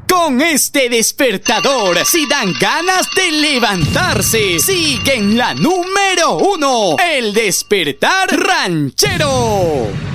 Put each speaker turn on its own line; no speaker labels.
Con este despertador, si dan ganas de levantarse, sigue en la número 1, el despertar ranchero.